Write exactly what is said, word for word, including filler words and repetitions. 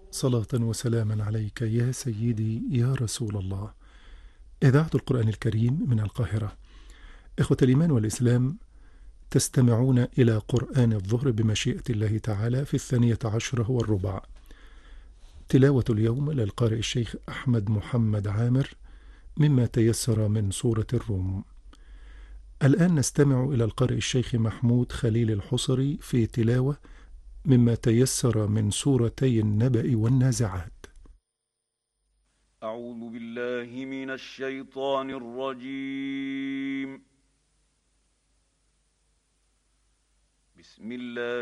صلاة وسلاما عليك يا سيدي يا رسول الله. إذاعة القرآن الكريم من القاهرة. إخوة الإيمان والإسلام، تستمعون إلى قرآن الظهر بمشيئة الله تعالى في الثانية عشرة والربع. تلاوة اليوم للقارئ الشيخ أحمد محمد عامر مما تيسر من سورة الروم. الآن نستمع إلى القارئ الشيخ محمود خليل الحصري في تلاوة مما تيسر من سورتي النبأ والنازعات. أعوذ بالله من الشيطان الرجيم. بسم الله